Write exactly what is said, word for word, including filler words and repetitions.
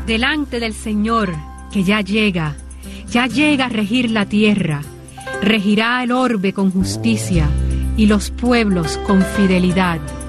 delante del Señor, que ya llega, ya llega a regir la tierra, regirá el orbe con justicia y los pueblos con fidelidad.